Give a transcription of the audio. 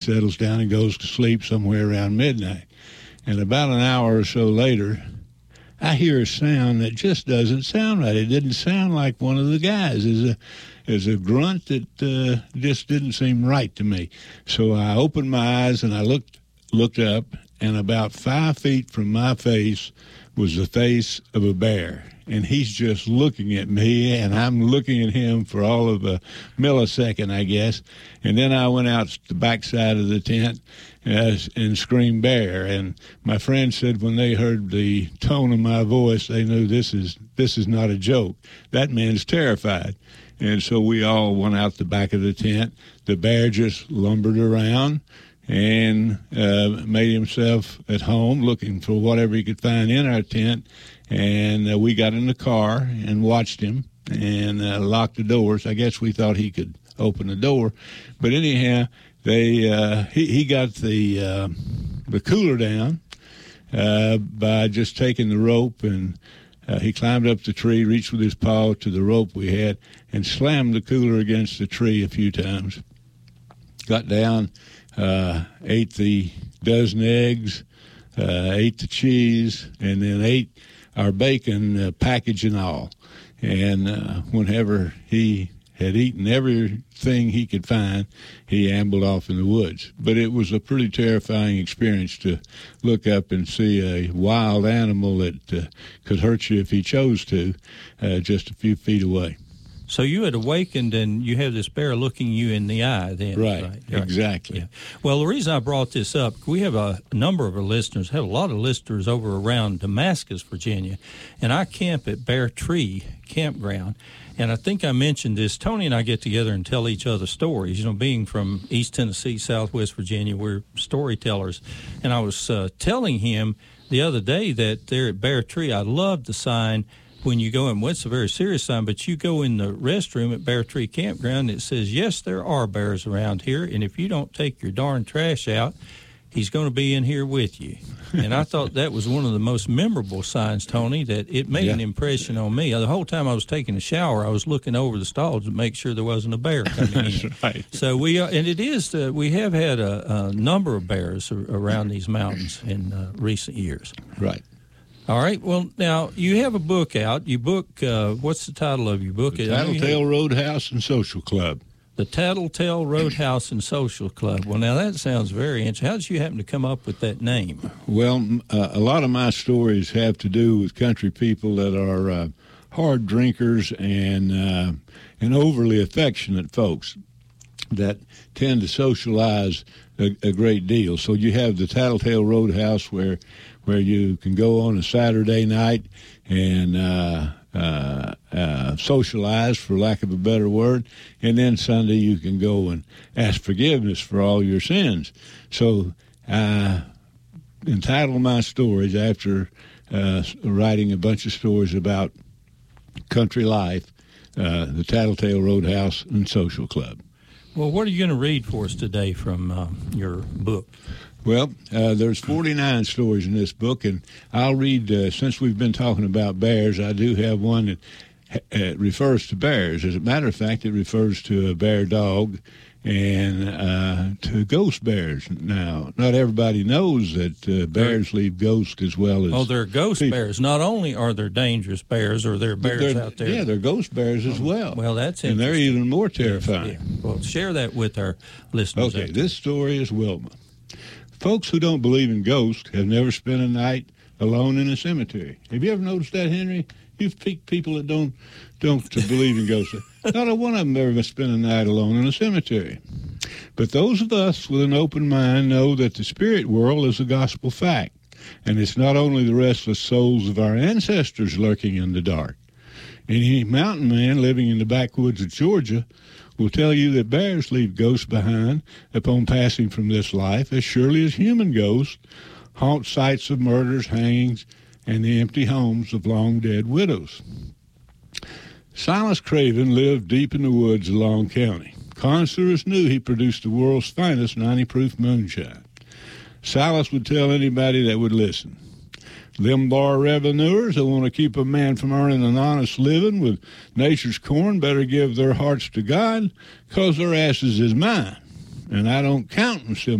settles down and goes to sleep somewhere around midnight. And about an hour or so later, I hear a sound that just doesn't sound right. It didn't sound like one of the guys. It's a grunt that just didn't seem right to me. So I opened my eyes and I looked up, and about 5 feet from my face was the face of a bear. And he's just looking at me, and I'm looking at him for all of a millisecond, I guess. And then I went out the backside of the tent and screamed bear. And my friends said when they heard the tone of my voice, they knew this is not a joke. That man's terrified. And so we all went out the back of the tent. The bear just lumbered around and made himself at home looking for whatever he could find in our tent. And we got in the car and watched him and locked the doors. I guess we thought he could open the door. But anyhow, he got the cooler down by just taking the rope, and he climbed up the tree, reached with his paw to the rope we had, and slammed the cooler against the tree a few times. Got down, ate the dozen eggs, ate the cheese, and then ate our bacon, package and all. And whenever he had eaten everything he could find, he ambled off in the woods. But it was a pretty terrifying experience to look up and see a wild animal that could hurt you if he chose to, just a few feet away. So you had awakened, and you have this bear looking you in the eye then. Right. Exactly. Yeah. Well, the reason I brought this up, we have a number of our listeners, have a lot of listeners over around Damascus, Virginia, and I camp at Bear Tree Campground. And I think I mentioned this. Tony and I get together and tell each other stories. You know, being from East Tennessee, Southwest Virginia, we're storytellers. And I was telling him the other day that there at Bear Tree, I love the sign when you go in. Well, it's a very serious sign, but you go in the restroom at Bear Tree Campground, it says, yes, there are bears around here, and if you don't take your darn trash out, he's going to be in here with you. And I thought that was one of the most memorable signs, Tony, that it made an impression on me. The whole time I was taking a shower, I was looking over the stalls to make sure there wasn't a bear coming in. That's right. So we have had a number of bears around these mountains in recent years. Right. All right. Well, now, you have a book out. What's the title of your book? The Tattletale Roadhouse and Social Club. The Tattletale Roadhouse and Social Club. Well, now, that sounds very interesting. How did you happen to come up with that name? Well, a lot of my stories have to do with country people that are hard drinkers and overly affectionate folks that tend to socialize a great deal. So you have the Tattletale Roadhouse where you can go on a Saturday night and socialize, for lack of a better word, and then Sunday you can go and ask forgiveness for all your sins. So I entitled my stories after writing a bunch of stories about country life, the Tattletale Roadhouse and Social Club. Well, what are you going to read for us today from your book? Well, there's 49 stories in this book, and I'll read, since we've been talking about bears, I do have one that refers to bears. As a matter of fact, it refers to a bear dog and to ghost bears. Now, not everybody knows that bears leave ghosts as well as they're ghost people. Bears. Not only are there dangerous bears, or there are bears out there. Yeah, they're ghost bears as well. Well, that's interesting. And they're even more terrifying. Yes, yeah. Well, share that with our listeners. Okay, this story is Wilma. Folks who don't believe in ghosts have never spent a night alone in a cemetery. Have you ever noticed that, Henry? You've picked people that don't believe in ghosts. Not a one of them ever spent a night alone in a cemetery. But those of us with an open mind know that the spirit world is a gospel fact, and it's not only the restless souls of our ancestors lurking in the dark. Any mountain man living in the backwoods of Georgia will tell you that bears leave ghosts behind upon passing from this life, as surely as human ghosts haunt sites of murders, hangings, and the empty homes of long-dead widows. Silas Craven lived deep in the woods of Long County. Connoisseurs knew he produced the world's finest 90-proof moonshine. Silas would tell anybody that would listen. Them bar revenuers that want to keep a man from earning an honest living with nature's corn better give their hearts to God, 'cause their asses is mine, and I don't count them